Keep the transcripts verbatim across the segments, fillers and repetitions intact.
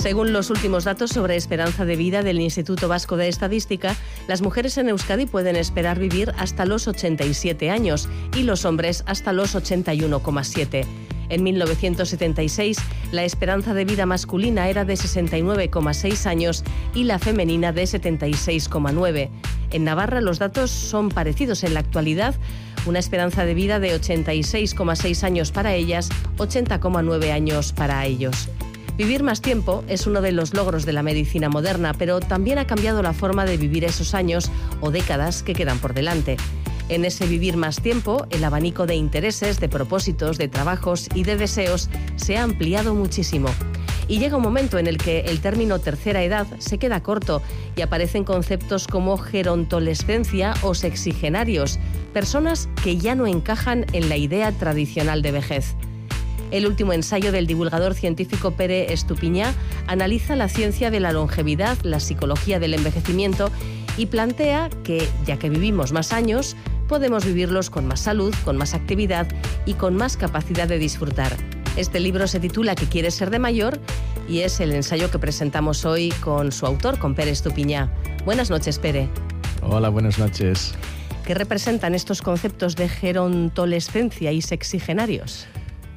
Según los últimos datos sobre esperanza de vida del Instituto Vasco de Estadística, las mujeres en Euskadi pueden esperar vivir hasta los ochenta y siete años y los hombres hasta los ochenta y uno coma siete. En mil novecientos setenta y seis, la esperanza de vida masculina era de sesenta y nueve coma seis años y la femenina de setenta y seis coma nueve. En Navarra los datos son parecidos en la actualidad, una esperanza de vida de ochenta y seis coma seis años para ellas, ochenta coma nueve años para ellos. Vivir más tiempo es uno de los logros de la medicina moderna, pero también ha cambiado la forma de vivir esos años o décadas que quedan por delante. En ese vivir más tiempo, el abanico de intereses, de propósitos, de trabajos y de deseos se ha ampliado muchísimo. Y llega un momento en el que el término tercera edad se queda corto y aparecen conceptos como gerontolescencia o sexigenarios, personas que ya no encajan en la idea tradicional de vejez. El último ensayo del divulgador científico Pere Estupiñá analiza la ciencia de la longevidad, la psicología del envejecimiento y plantea que, ya que vivimos más años, podemos vivirlos con más salud, con más actividad y con más capacidad de disfrutar. Este libro se titula ¿Qué quieres ser de mayor? Y es el ensayo que presentamos hoy con su autor, con Pere Estupiñá. Buenas noches, Pere. Hola, buenas noches. ¿Qué representan estos conceptos de gerontolescencia y sexigenarios?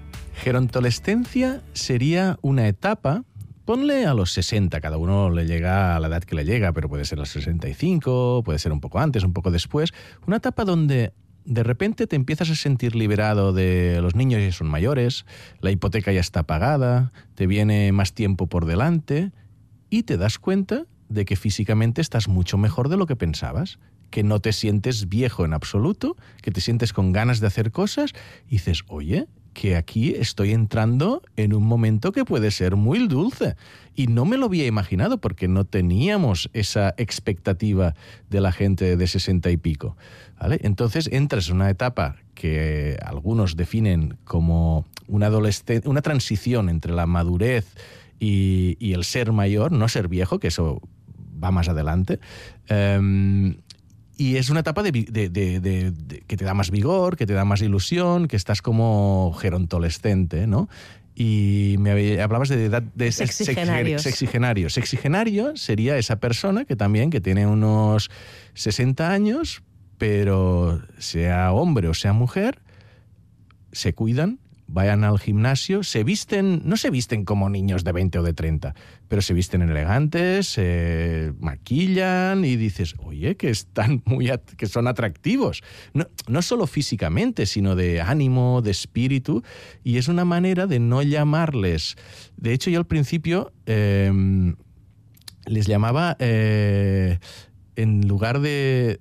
Gerontolescencia sería una etapa, ponle a los sesenta, cada uno le llega a la edad que le llega, pero puede ser a los sesenta y cinco, puede ser un poco antes, un poco después, una etapa donde de repente te empiezas a sentir liberado de los niños ya son mayores, la hipoteca ya está pagada, te viene más tiempo por delante y te das cuenta de que físicamente estás mucho mejor de lo que pensabas, que no te sientes viejo en absoluto, que te sientes con ganas de hacer cosas y dices, oye, que aquí estoy entrando en un momento que puede ser muy dulce. Y no me lo había imaginado porque no teníamos esa expectativa de la gente de sesenta y pico, ¿vale? Entonces entras en una etapa que algunos definen como una adolescencia, una transición entre la madurez y, y el ser mayor, no ser viejo, que eso va más adelante. Um, Y es una etapa de, de, de, de, de, que te da más vigor, que te da más ilusión, que estás como gerontolescente, ¿no? Y me hablabas de edad de sexigenarios. Sexigenario. Sexigenario sería esa persona que también que tiene unos sesenta años, pero sea hombre o sea mujer, se cuidan, vayan al gimnasio, se visten, no se visten como niños de veinte o de treinta, pero se visten elegantes, se maquillan y dices, oye, que están muy at- que son atractivos. No, no solo físicamente, sino de ánimo, de espíritu, y es una manera de no llamarles. De hecho, yo al principio eh, les llamaba, eh, en lugar de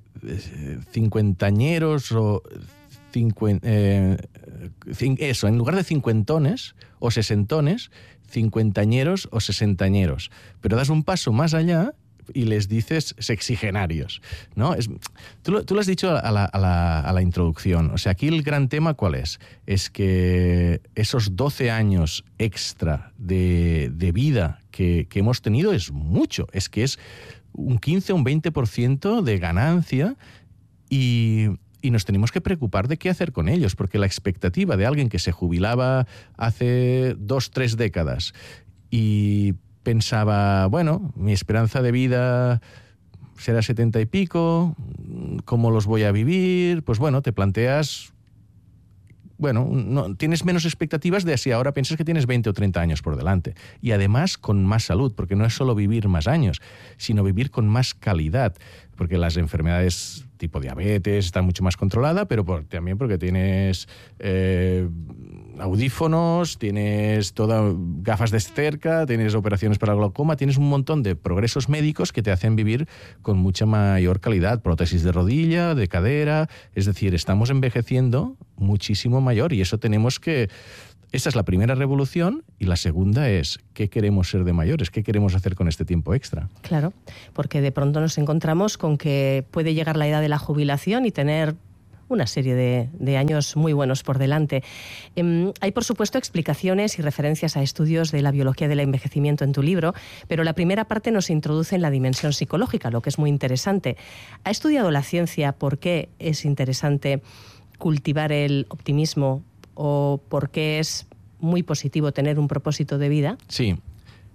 cincuentañeros o Cincuen, eh, cin, eso, en lugar de cincuentones o sesentones, cincuentañeros o sesentañeros. Pero das un paso más allá y les dices sexigenarios, ¿no? Es, tú, lo, tú lo has dicho a la, a, la, a la introducción. O sea, aquí el gran tema, ¿cuál es? Es que esos doce años extra de, de vida que, que hemos tenido es mucho. Es que es un quince o un veinte por ciento de ganancia y... Y nos tenemos que preocupar de qué hacer con ellos, porque la expectativa de alguien que se jubilaba hace dos, tres décadas y pensaba, bueno, mi esperanza de vida será setenta y pico, ¿cómo los voy a vivir? Pues bueno, te planteas, bueno, no, tienes menos expectativas de si ahora piensas que tienes veinte o treinta años por delante. Y además con más salud, porque no es solo vivir más años, sino vivir con más calidad, porque las enfermedades tipo diabetes están mucho más controladas, pero por, también porque tienes eh, audífonos, tienes todas gafas de cerca, tienes operaciones para glaucoma, tienes un montón de progresos médicos que te hacen vivir con mucha mayor calidad, prótesis de rodilla, de cadera, es decir, estamos envejeciendo muchísimo mayor y eso tenemos que... Esta es la primera revolución y la segunda es ¿qué queremos ser de mayores? ¿Qué queremos hacer con este tiempo extra? Claro, porque de pronto nos encontramos con que puede llegar la edad de la jubilación y tener una serie de, de años muy buenos por delante. Eh, hay, por supuesto, explicaciones y referencias a estudios de la biología del envejecimiento en tu libro, pero la primera parte nos introduce en la dimensión psicológica, lo que es muy interesante. ¿Ha estudiado la ciencia por qué es interesante cultivar el optimismo o por qué es muy positivo tener un propósito de vida? Sí.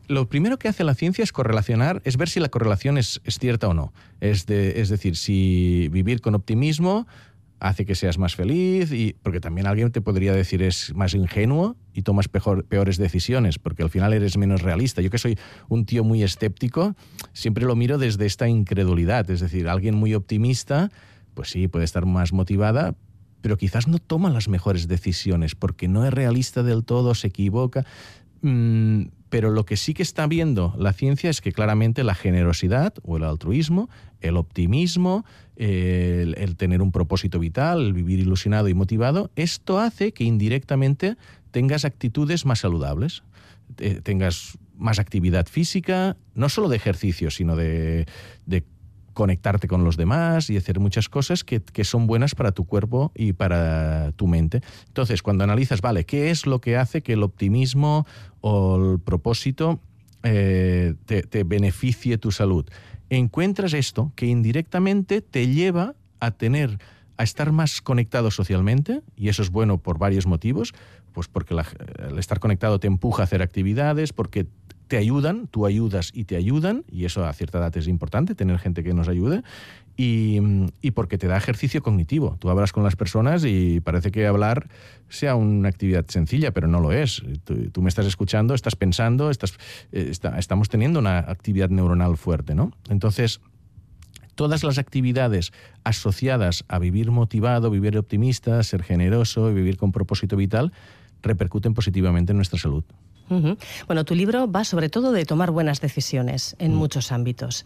lo primero que hace la ciencia es correlacionar, es ver si la correlación es, es cierta o no. Es, de, es decir, si vivir con optimismo hace que seas más feliz, y porque también alguien te podría decir es más ingenuo y tomas peor, peores decisiones, porque al final eres menos realista. Yo que soy un tío muy escéptico, siempre lo miro desde esta incredulidad. Es decir, alguien muy optimista, pues sí, puede estar más motivada, pero quizás no toma las mejores decisiones, porque no es realista del todo, se equivoca. Mm, pero lo que sí que está viendo la ciencia es que claramente la generosidad o el altruismo, el optimismo, eh, el, el tener un propósito vital, el vivir ilusionado y motivado, esto hace que indirectamente tengas actitudes más saludables, eh, tengas más actividad física, no solo de ejercicio, sino de, de conectarte con los demás y hacer muchas cosas que, que son buenas para tu cuerpo y para tu mente. Entonces, cuando analizas, vale, ¿qué es lo que hace que el optimismo o el propósito eh, te, te beneficie tu salud? Encuentras esto que indirectamente te lleva a tener, a estar más conectado socialmente, y eso es bueno por varios motivos, pues porque la, el estar conectado te empuja a hacer actividades, porque te ayudan, tú ayudas y te ayudan, y eso a cierta edad es importante, tener gente que nos ayude, y, y porque te da ejercicio cognitivo. Tú hablas con las personas y parece que hablar sea una actividad sencilla, pero no lo es. Tú, tú me estás escuchando, estás pensando, estás, eh, está, estamos teniendo una actividad neuronal fuerte, ¿no? Entonces, todas las actividades asociadas a vivir motivado, vivir optimista, ser generoso y vivir con propósito vital repercuten positivamente en nuestra salud. Uh-huh. Bueno, tu libro va sobre todo de tomar buenas decisiones en mm. muchos ámbitos.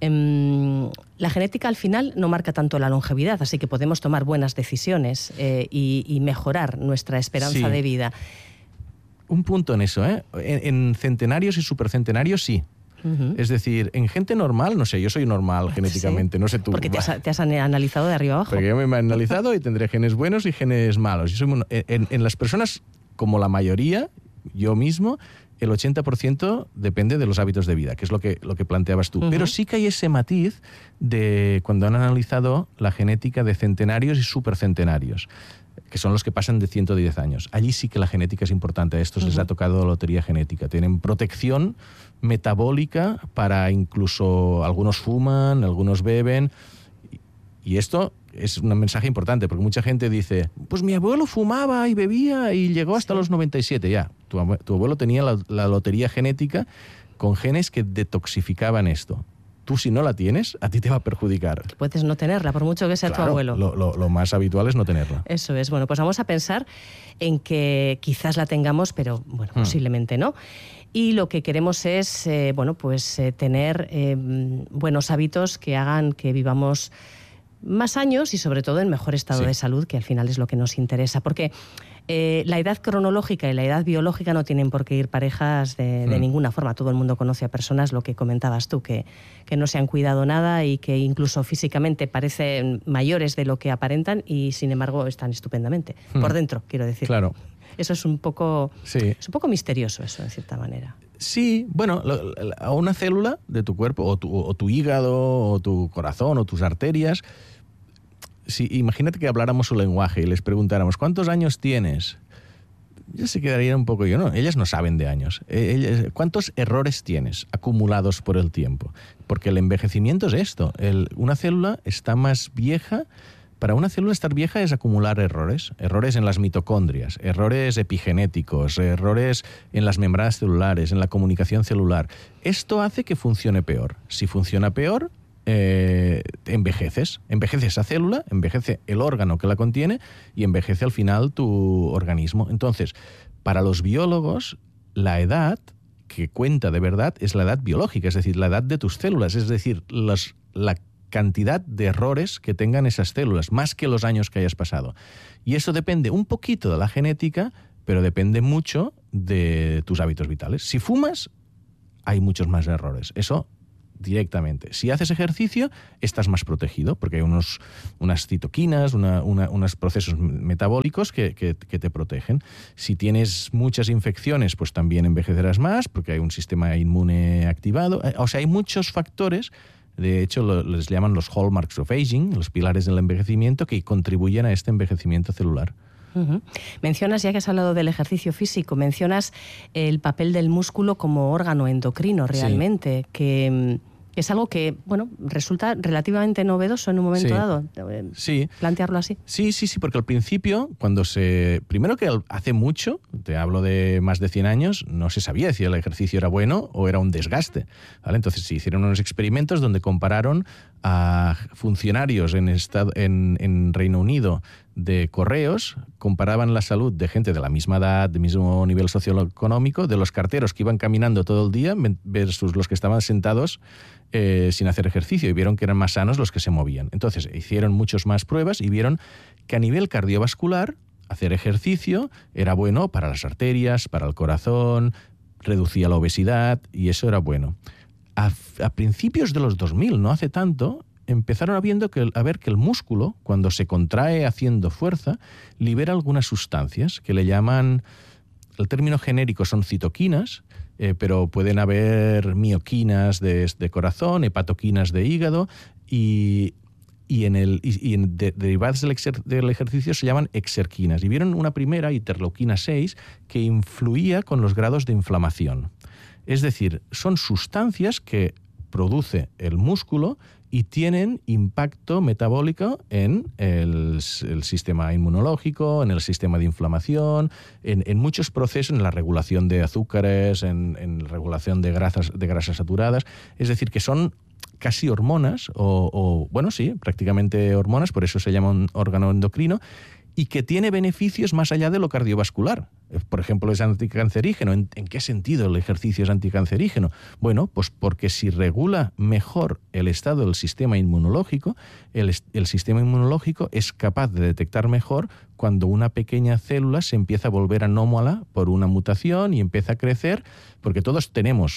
Um, la genética al final no marca tanto la longevidad, así que podemos tomar buenas decisiones eh, y, y mejorar nuestra esperanza sí. de vida. Un punto en eso, ¿eh? En, en centenarios y supercentenarios sí. Uh-huh. Es decir, en gente normal, no sé, yo soy normal genéticamente, sí. no sé tú. Porque te has, te has analizado de arriba abajo. Porque yo me he analizado y tendré genes buenos y genes malos. Yo soy, en, en las personas, como la mayoría, yo mismo, el ochenta por ciento depende de los hábitos de vida, que es lo que, lo que planteabas tú. Uh-huh. Pero sí que hay ese matiz de cuando han analizado la genética de centenarios y supercentenarios, que son los que pasan de ciento diez años. Allí sí que la genética es importante. A estos uh-huh. les ha tocado la lotería genética. Tienen protección metabólica para incluso algunos fuman, algunos beben. Y esto es un mensaje importante, porque mucha gente dice, pues mi abuelo fumaba y bebía y llegó hasta sí. los noventa y siete. Ya, tu, tu abuelo tenía la, la lotería genética con genes que detoxificaban esto. Tú, si no la tienes, a ti te va a perjudicar. Puedes no tenerla, por mucho que sea claro, tu abuelo. Lo, lo, lo más habitual es no tenerla. Eso es. Bueno, pues vamos a pensar en que quizás la tengamos, pero bueno, hmm. posiblemente no. Y lo que queremos es, eh, bueno, pues eh, tener eh, buenos hábitos que hagan que vivamos más años y sobre todo en mejor estado sí. de salud, que al final es lo que nos interesa. Porque eh, la edad cronológica y la edad biológica no tienen por qué ir parejas de, de mm. ninguna forma. Todo el mundo conoce a personas, lo que comentabas tú, que, que no se han cuidado nada y que incluso físicamente parecen mayores de lo que aparentan y sin embargo están estupendamente. Mm. Por dentro, quiero decir. Claro. Eso es un poco, sí. es un poco misterioso eso, de cierta manera. Sí, bueno, a una célula de tu cuerpo, o tu, o tu hígado, o tu corazón, o tus arterias. Si, imagínate que habláramos su lenguaje y les preguntáramos, ¿cuántos años tienes? Ellas se quedarían un poco, yo no, ellas no saben de años. Ellas, ¿cuántos errores tienes acumulados por el tiempo? Porque el envejecimiento es esto. El, una célula está más vieja. Para una célula estar vieja es acumular errores, errores en las mitocondrias, errores epigenéticos, errores en las membranas celulares, en la comunicación celular. Esto hace que funcione peor. Si funciona peor, eh, envejeces. Envejece esa célula, envejece el órgano que la contiene y envejece al final tu organismo. Entonces, para los biólogos, la edad que cuenta de verdad es la edad biológica, es decir, la edad de tus células, es decir, los, la cantidad de errores que tengan esas células, más que los años que hayas pasado. Y eso depende un poquito de la genética, pero depende mucho de tus hábitos vitales. Si fumas, hay muchos más errores. Eso directamente. Si haces ejercicio, estás más protegido, porque hay unos, unas citoquinas, una, una, unos procesos metabólicos que, que, que te protegen. Si tienes muchas infecciones, pues también envejecerás más, porque hay un sistema inmune activado. O sea, hay muchos factores. De hecho, lo, les llaman los hallmarks of aging, los pilares del envejecimiento, que contribuyen a este envejecimiento celular. Uh-huh. Mencionas, ya que has hablado del ejercicio físico, mencionas el papel del músculo como órgano endocrino realmente, sí. que... Es algo que, bueno, resulta relativamente novedoso en un momento sí. dado. Sí. Plantearlo así. Sí, sí, sí, porque al principio, cuando se... Primero que hace mucho, te hablo de más de cien años, no se sabía si el ejercicio era bueno o era un desgaste, ¿vale? Entonces se hicieron unos experimentos donde compararon a funcionarios en, estado, en, en Reino Unido de correos, comparaban la salud de gente de la misma edad, del mismo nivel socioeconómico, de los carteros que iban caminando todo el día versus los que estaban sentados eh, sin hacer ejercicio, y vieron que eran más sanos los que se movían. Entonces hicieron muchas más pruebas y vieron que a nivel cardiovascular hacer ejercicio era bueno para las arterias, para el corazón, reducía la obesidad y eso era bueno. A, a principios de los dos mil, no hace tanto, empezaron a, viendo que, a ver que el músculo, cuando se contrae haciendo fuerza, libera algunas sustancias que le llaman, el término genérico son citoquinas, eh, pero pueden haber mioquinas de, de corazón, hepatoquinas de hígado y, y, en el, y, y en de, derivadas del, exer, del ejercicio se llaman exerquinas. Y vieron una primera, interleuquina seis, que influía con los grados de inflamación. Es decir, son sustancias que produce el músculo y tienen impacto metabólico en el, el sistema inmunológico, en el sistema de inflamación, en, en muchos procesos, en la regulación de azúcares, en, en la regulación de grasas, de grasas saturadas. Es decir, que son casi hormonas, o, o bueno, sí, prácticamente hormonas, por eso se llama un órgano endocrino, y que tiene beneficios más allá de lo cardiovascular. Por ejemplo, es anticancerígeno. ¿En, ¿En qué sentido el ejercicio es anticancerígeno? Bueno, pues porque si regula mejor el estado del sistema inmunológico, el, el sistema inmunológico es capaz de detectar mejor cuando una pequeña célula se empieza a volver anómala por una mutación y empieza a crecer, porque todos tenemos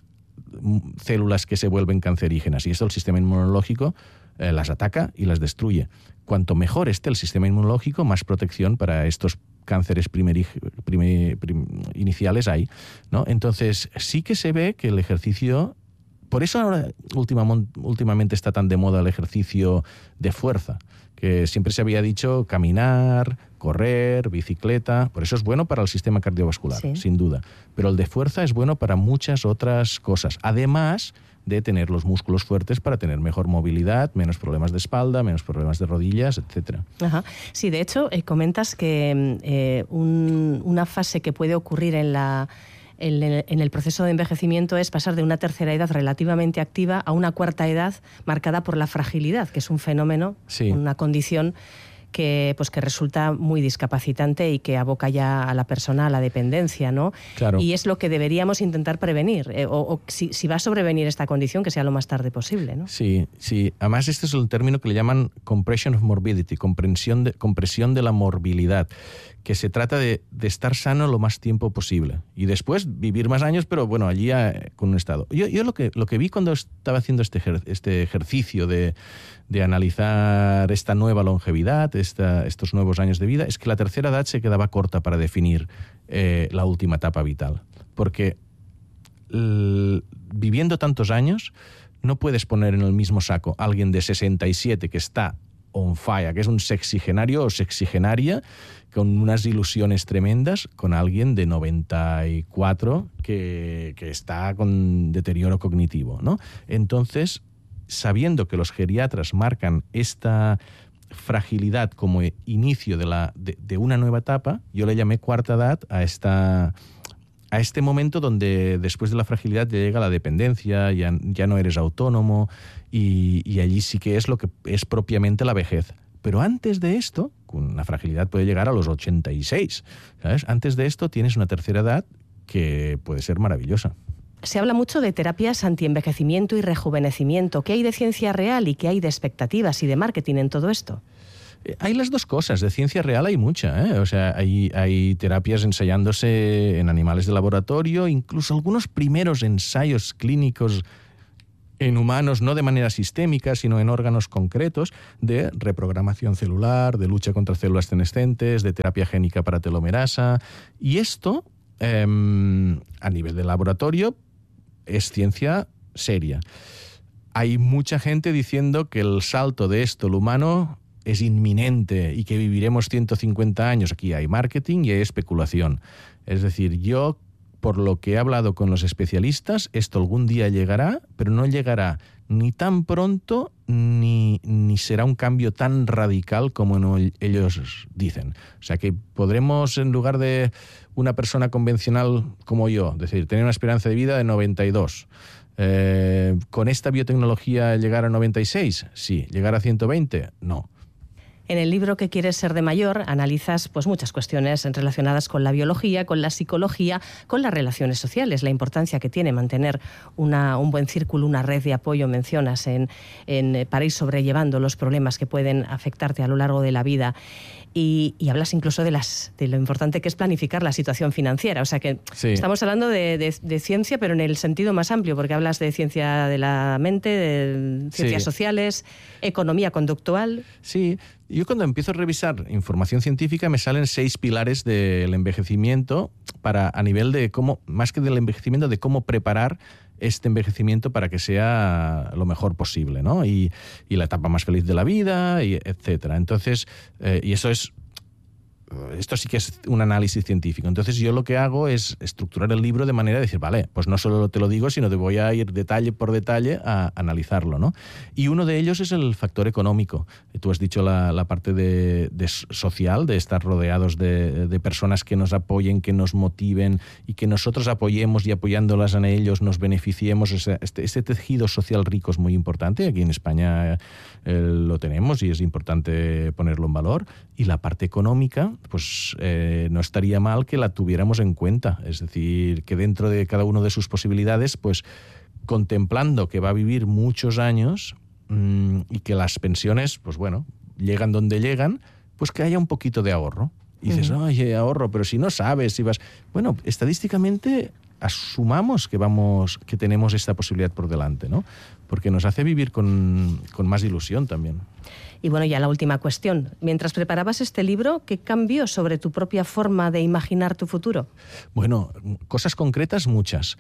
células que se vuelven cancerígenas y esto el sistema inmunológico eh, las ataca y las destruye. Cuanto mejor esté el sistema inmunológico, más protección para estos cánceres primeri, primer, prim, iniciales hay, ¿no? Entonces sí que se ve que el ejercicio, por eso ahora última, últimamente está tan de moda el ejercicio de fuerza, que siempre se había dicho caminar, correr, bicicleta, por eso es bueno para el sistema cardiovascular, sí. Sin duda, pero el de fuerza es bueno para muchas otras cosas, además de tener los músculos fuertes para tener mejor movilidad, menos problemas de espalda, menos problemas de rodillas, etcétera. Ajá. Sí, de hecho, eh, comentas que eh, un, una fase que puede ocurrir en la en el, en el proceso de envejecimiento es pasar de una tercera edad relativamente activa a una cuarta edad marcada por la fragilidad, que es un fenómeno, sí. Una condición que, pues, que resulta muy discapacitante y que aboca ya a la persona a la dependencia, ¿no? Claro. Y es lo que deberíamos intentar prevenir, eh, o, o si, si va a sobrevenir esta condición, que sea lo más tarde posible, ¿no? Sí, sí. Además, este es el término que le llaman compression of morbidity, compresión de, compresión de la morbilidad, que se trata de, de estar sano lo más tiempo posible y después vivir más años, pero bueno, allí a, con un estado. Yo, yo lo, que, lo que vi cuando estaba haciendo este, ejer, este ejercicio de, de analizar esta nueva longevidad, esta, estos nuevos años de vida, es que la tercera edad se quedaba corta para definir eh, la última etapa vital. Porque l, viviendo tantos años, no puedes poner en el mismo saco a alguien de sesenta y siete que está on fire, que es un sexigenario o sexigenaria con unas ilusiones tremendas, con alguien de noventa y cuatro que, que está con deterioro cognitivo, ¿no? Entonces, sabiendo que los geriatras marcan esta fragilidad como inicio de, la, de, de una nueva etapa, yo le llamé cuarta edad a esta... a este momento donde después de la fragilidad ya llega la dependencia, ya, ya no eres autónomo y, y allí sí que es lo que es propiamente la vejez. Pero antes de esto, la fragilidad puede llegar a los ochenta y seis, ¿sabes? Antes de esto tienes una tercera edad que puede ser maravillosa. Se habla mucho de terapias antienvejecimiento y rejuvenecimiento. ¿Qué hay de ciencia real y qué hay de expectativas y de marketing en todo esto? Hay las dos cosas. De ciencia real hay mucha, ¿eh? O sea, hay, hay terapias ensayándose en animales de laboratorio, incluso algunos primeros ensayos clínicos en humanos, no de manera sistémica, sino en órganos concretos, de reprogramación celular, de lucha contra células senescentes, de terapia génica para telomerasa. Y esto, eh, a nivel de laboratorio, es ciencia seria. Hay mucha gente diciendo que el salto de esto al humano es inminente y que viviremos ciento cincuenta años, aquí hay marketing y hay especulación. Es decir, yo, por lo que he hablado con los especialistas, esto algún día llegará, pero no llegará ni tan pronto ni, ni será un cambio tan radical como no ellos dicen. O sea que podremos, en lugar de una persona convencional como yo, es decir, tener una esperanza de vida de noventa y dos, eh, ¿con esta biotecnología llegar a noventa y seis? Sí. ¿Llegar a ciento veinte? No. En el libro ¿Qué quieres ser de mayor? Analizas pues, muchas cuestiones relacionadas con la biología, con la psicología, con las relaciones sociales, la importancia que tiene mantener una, un buen círculo, una red de apoyo, mencionas, en, en, para ir sobrellevando los problemas que pueden afectarte a lo largo de la vida. Y, y hablas incluso de, las, de lo importante que es planificar la situación financiera. O sea que sí. Estamos hablando de, de, de ciencia, pero en el sentido más amplio, porque hablas de ciencia de la mente, de ciencias sí. sociales, economía conductual. Sí, yo cuando empiezo a revisar información científica me salen seis pilares del envejecimiento para, a nivel de cómo, más que del envejecimiento, de cómo preparar este envejecimiento para que sea lo mejor posible, ¿no? Y, y la etapa más feliz de la vida, y etcétera. Entonces, eh, y eso es, esto sí que es un análisis científico. Entonces yo lo que hago es estructurar el libro de manera de decir, vale, pues no solo te lo digo, sino te voy a ir detalle por detalle a analizarlo, ¿no? Y uno de ellos es el factor económico. Tú has dicho la, la parte de, de social, de estar rodeados de, de personas que nos apoyen, que nos motiven y que nosotros apoyemos y apoyándolas en ellos nos beneficiemos. Este, este tejido social rico es muy importante. Aquí en España eh, lo tenemos y es importante ponerlo en valor. Y la parte económica, pues eh, no estaría mal que la tuviéramos en cuenta. Es decir, que dentro de cada uno de sus posibilidades, pues contemplando que va a vivir muchos años mmm, y que las pensiones, pues bueno, llegan donde llegan, pues que haya un poquito de ahorro. Y dices, uh-huh. oye, ahorro, pero si no sabes, si vas... Bueno, estadísticamente asumamos que vamos, que tenemos esta posibilidad por delante, ¿no? Porque nos hace vivir con, con más ilusión también. Y bueno, ya la última cuestión. Mientras preparabas este libro, ¿qué cambió sobre tu propia forma de imaginar tu futuro? Bueno, cosas concretas muchas.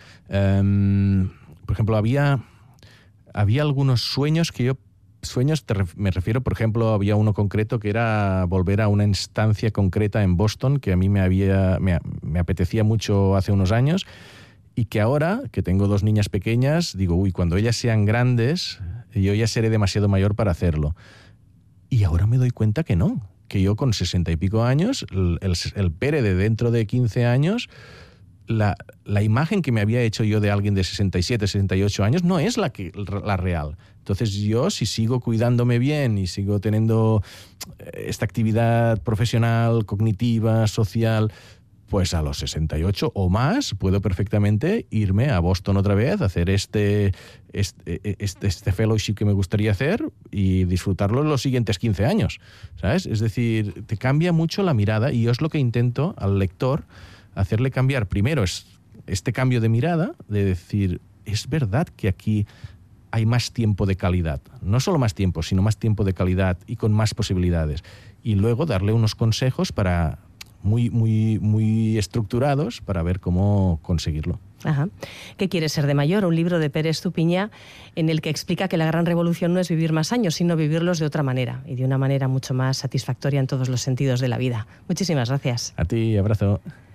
Um, por ejemplo, había, había algunos sueños que yo... Sueños, te ref, me refiero, por ejemplo, había uno concreto que era volver a una instancia concreta en Boston que a mí me, había, me, me apetecía mucho hace unos años y que ahora, que tengo dos niñas pequeñas, digo, uy, cuando ellas sean grandes, yo ya seré demasiado mayor para hacerlo. Y ahora me doy cuenta que no, que yo con sesenta y pico años, el, el, el Pere de dentro de quince años, la, la imagen que me había hecho yo de alguien de sesenta y siete, sesenta y ocho años no es la, que, la real. Entonces yo, si sigo cuidándome bien y sigo teniendo esta actividad profesional, cognitiva, social, pues a los sesenta y ocho o más puedo perfectamente irme a Boston otra vez, hacer este, este, este, este fellowship que me gustaría hacer y disfrutarlo en los siguientes quince años, ¿sabes? Es decir, te cambia mucho la mirada y yo es lo que intento al lector hacerle cambiar. Primero es este cambio de mirada, de decir, es verdad que aquí hay más tiempo de calidad. No solo más tiempo, sino más tiempo de calidad y con más posibilidades. Y luego darle unos consejos para muy, muy, muy estructurados para ver cómo conseguirlo. Ajá. ¿Qué quieres ser de mayor? Un libro de Pere Estupiñá en el que explica que la gran revolución no es vivir más años, sino vivirlos de otra manera y de una manera mucho más satisfactoria en todos los sentidos de la vida. Muchísimas gracias. A ti, abrazo.